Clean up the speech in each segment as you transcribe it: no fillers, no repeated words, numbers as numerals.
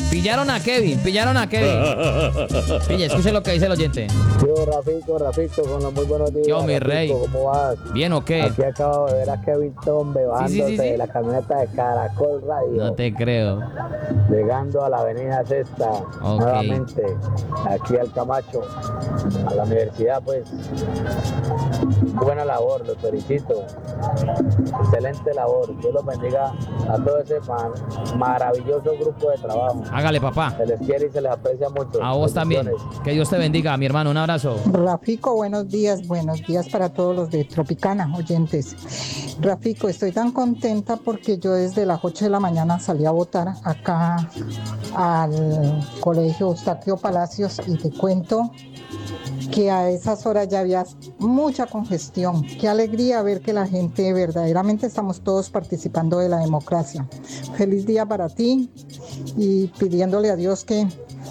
Pillaron a Kevin. Pille, escuche lo que dice el oyente. Yo, Rafito, con los muy buenos días. Yo, mi Rafito, rey. ¿cómo vas? ¿Bien o qué? Aquí acabo de ver a Kevin Tombe bajándose sí. de la camioneta de Caracol Radio. No te creo. Llegando a la avenida Sexta, Ok. nuevamente, aquí al Camacho, a la universidad, pues. Buena labor, los felicito. Excelente labor. Dios los bendiga a todo ese maravilloso grupo de trabajo. Hágale, papá. Se les quiere y se les aprecia mucho. A vos también. Bendiciones. Que Dios te bendiga, mi hermano. Un abrazo. Rafico, buenos días para todos los de Tropicana, oyentes. Rafico, estoy tan contenta porque yo desde las 8 de la mañana salí a votar acá al colegio Eustaquio Palacios y te cuento que a esas horas ya había mucha congestión. Qué alegría ver que la gente verdaderamente estamos todos participando de la democracia. Feliz día para ti y pidiéndole a Dios que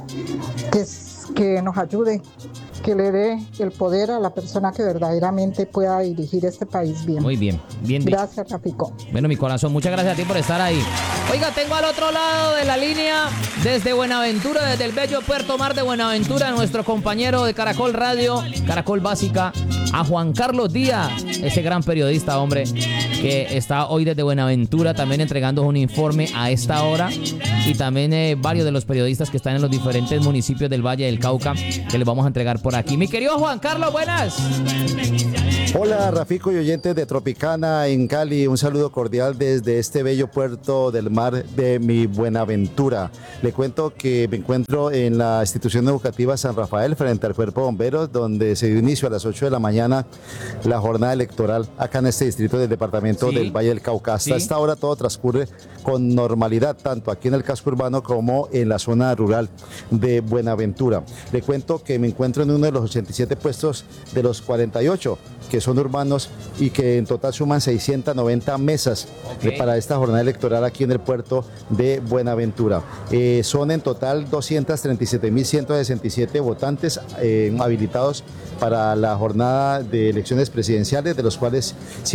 nos ayude, que le dé el poder a la persona que verdaderamente pueda dirigir este país bien. Muy bien, bien dicho. Gracias, Rafico. Bueno, mi corazón, muchas gracias a ti por estar ahí. Oiga, tengo al otro lado de la línea, desde Buenaventura, desde el bello Puerto Mar de Buenaventura, nuestro compañero de Caracol Radio, Caracol Básica, a Juan Carlos Díaz, ese gran periodista, hombre, que está hoy desde Buenaventura también entregando un informe a esta hora, y también varios de los periodistas que están en los diferentes municipios del Valle del Cauca, que les vamos a entregar por aquí. Mi querido Juan Carlos, buenas. Hola, Rafico y oyentes de Tropicana en Cali, un saludo cordial desde este bello puerto del mar de mi Buenaventura. Le cuento que me encuentro en la institución educativa San Rafael frente al Cuerpo de Bomberos, donde se dio inicio a las 8 de la mañana la jornada electoral acá en este distrito del departamento del Valle del Cauca. Hasta esta hora todo transcurre con normalidad, tanto aquí en el casco urbano como en la zona rural de Buenaventura. Le cuento que me encuentro en uno de los 87 puestos de los 48 que son urbanos y que en total suman 690 mesas para esta jornada electoral aquí en el puerto de Buenaventura. Son en total 237.167 votantes habilitados para la jornada de elecciones presidenciales, de los cuales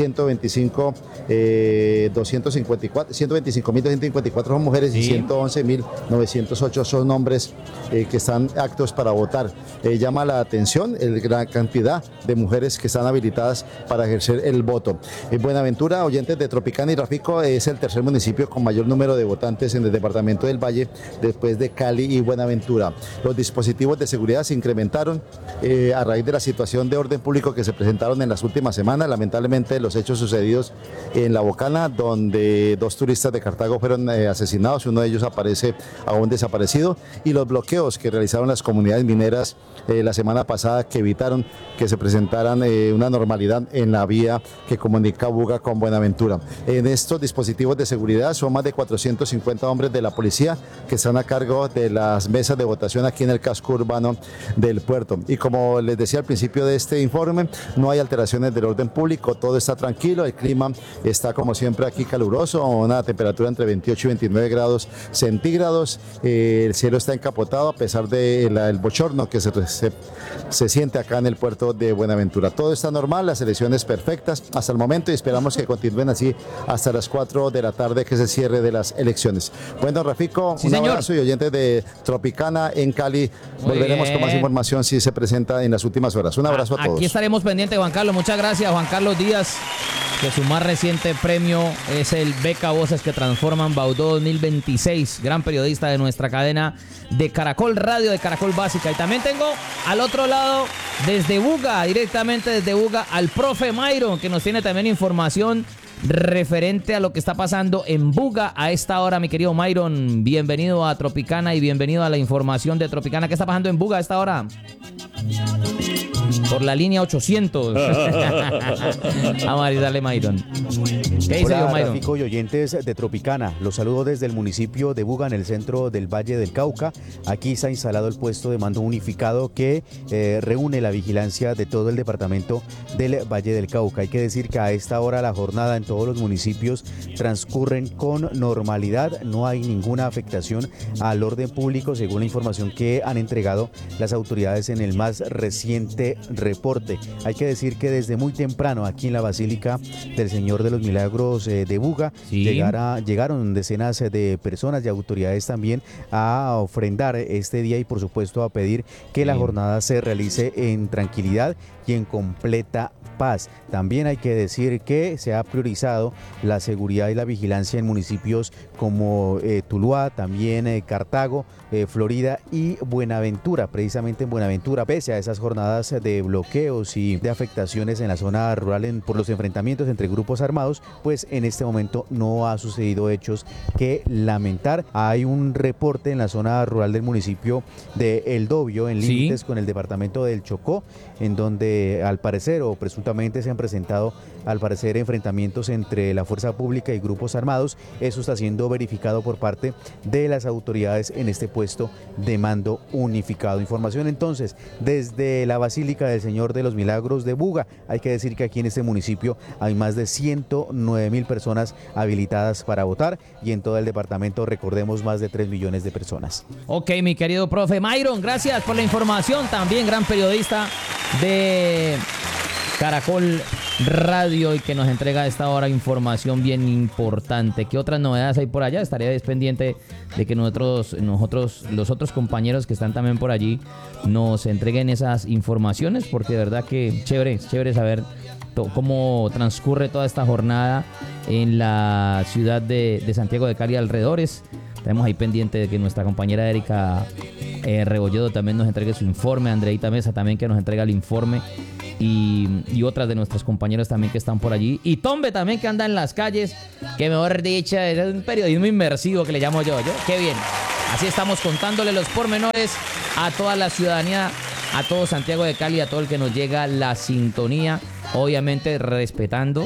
125.254 son mujeres y 111.908 son hombres que están aptos para votar. Llama la atención la gran cantidad de mujeres que están habilitadas para ejercer el voto. En Buenaventura, oyentes de Tropicana y Rafico, es el tercer municipio con mayor número de votantes en el departamento del Valle, después de Cali y Buenaventura. Los dispositivos de seguridad se incrementaron a raíz de la situación de orden público que se presentaron en las últimas semanas. Lamentablemente, los hechos sucedidos en La Bocana, donde 2 turistas de Cartago fueron asesinados, uno de ellos aparece aún desaparecido, y los bloqueos que realizaron las comunidades mineras la semana pasada, que evitaron que se presentaran una normalidad en la vía que comunica Buga con Buenaventura. En estos dispositivos de seguridad son más de 450 hombres de la policía que están a cargo de las mesas de votación aquí en el casco urbano del puerto. Y como les decía al principio de este informe, no hay alteraciones del orden público, todo está tranquilo, el clima está como siempre aquí caluroso, una temperatura entre 28 y 29 grados centígrados, el cielo está encapotado a pesar del bochorno que se siente acá en el puerto de Buenaventura. Todo está normal, las elecciones perfectas hasta el momento, y esperamos que continúen así hasta las 4 de la tarde, que es el cierre de las elecciones. Bueno, Rafico, un abrazo, y oyentes de Tropicana en Cali, volveremos con más información si se presenta en las últimas horas. Un abrazo a todos. Aquí estaremos pendientes, Juan Carlos. Muchas gracias, Juan Carlos Díaz, que su más reciente premio es el Beca Voces que Transforman Baudó 2026, gran periodista de nuestra cadena de Caracol Radio, de Caracol Básica. Y también tengo al otro lado, desde Buga, directamente desde Buga, al profe Myron, que nos tiene también información referente a lo que está pasando en Buga a esta hora. Mi querido Myron, bienvenido a Tropicana y bienvenido a la información de Tropicana. ¿Qué está pasando en Buga a esta hora? Por la línea 800. Vamos a darle, Myron. ¿Qué dice yo, Myron? Tráfico y oyentes de Tropicana. Los saludo desde el municipio de Buga, en el centro del Valle del Cauca. Aquí se ha instalado el puesto de mando unificado que reúne la vigilancia de todo el departamento del Valle del Cauca. Hay que decir que a esta hora la jornada en todos los municipios transcurren con normalidad. No hay ninguna afectación al orden público, según la información que han entregado las autoridades en el más reciente reporte. Hay que decir que desde muy temprano aquí en la Basílica del Señor de los Milagros Milagros de Buga. Sí. Llegaron decenas de personas y autoridades también a ofrendar este día y por supuesto a pedir que la jornada se realice en tranquilidad y en completa paz. También hay que decir que se ha priorizado la seguridad y la vigilancia en municipios como Tuluá, también Cartago, Florida y Buenaventura. Precisamente en Buenaventura, pese a esas jornadas de bloqueos y de afectaciones en la zona rural por los enfrentamientos entre grupos armados, pues en este momento no ha sucedido hechos que lamentar. Hay un reporte en la zona rural del municipio de El Dobio, en límites con el departamento del Chocó, en donde al parecer o presuntamente se han presentado al parecer enfrentamientos entre la fuerza pública y grupos armados. Eso está siendo verificado por parte de las autoridades en este puesto de mando unificado. Información entonces desde la Basílica del Señor de los Milagros de Buga. Hay que decir que aquí en este municipio hay más de 109.000 personas habilitadas para votar y en todo el departamento, recordemos, más de 3 millones de personas. Ok, mi querido profe Myron, gracias por la información. También gran periodista de Caracol Radio y que nos entrega a esta hora información bien importante. ¿Qué otras novedades hay por allá? Estaré pendiente de que nosotros, los otros compañeros que están también por allí, nos entreguen esas informaciones, porque de verdad que chévere saber cómo transcurre toda esta jornada en la ciudad de Santiago de Cali y alrededores. Estamos ahí pendiente de que nuestra compañera Erika Rebolledo también nos entregue su informe, Andreita Mesa también que nos entrega el informe, y otras de nuestros compañeros también que están por allí, y Tombe también que anda en las calles, que mejor dicho es un periodismo inmersivo que le llamo yo, qué bien. Así estamos contándole los pormenores a toda la ciudadanía, a todo Santiago de Cali, a todo el que nos llega la sintonía, obviamente respetando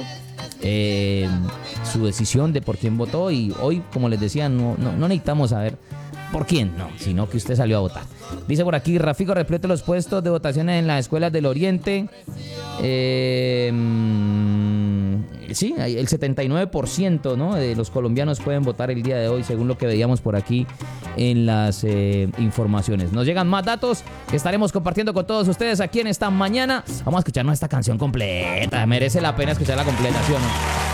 su decisión de por quién votó. Y hoy, como les decía, no necesitamos saber por quién, no, sino que usted salió a votar. Dice por aquí, Rafico, repleto los puestos de votaciones en las escuelas del Oriente. Sí, el 79%, ¿no?, de los colombianos pueden votar el día de hoy, según lo que veíamos por aquí en las informaciones. Nos llegan más datos que estaremos compartiendo con todos ustedes aquí en esta mañana. Vamos a escucharnos esta canción completa. Merece la pena escucharla completa, ¿sí o no?